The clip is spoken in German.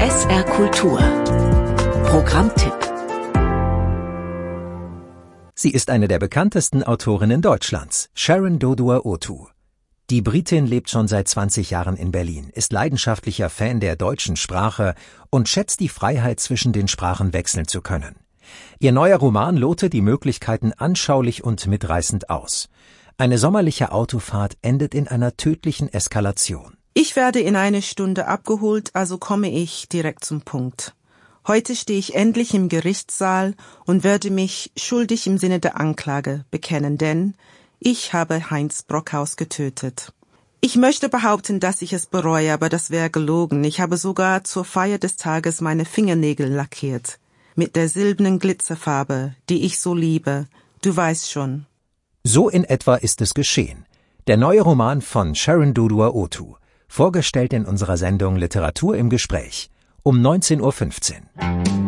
SR Kultur Programmtipp. Sie ist eine der bekanntesten Autorinnen Deutschlands, Sharon Dodua-Otoo. Die Britin lebt schon seit 20 Jahren in Berlin, ist leidenschaftlicher Fan der deutschen Sprache und schätzt die Freiheit, zwischen den Sprachen wechseln zu können. Ihr neuer Roman lotet die Möglichkeiten anschaulich und mitreißend aus. Eine sommerliche Autofahrt endet in einer tödlichen Eskalation. Ich werde in einer Stunde abgeholt, also komme ich direkt zum Punkt. Heute stehe ich endlich im Gerichtssaal und werde mich schuldig im Sinne der Anklage bekennen, denn ich habe Heinz Brockhaus getötet. Ich möchte behaupten, dass ich es bereue, aber das wäre gelogen. Ich habe sogar zur Feier des Tages meine Fingernägel lackiert. Mit der silbernen Glitzerfarbe, die ich so liebe. Du weißt schon. So in etwa ist es geschehen. Der neue Roman von Sharon Dodua-Otoo. Vorgestellt in unserer Sendung Literatur im Gespräch um 19:15 Uhr.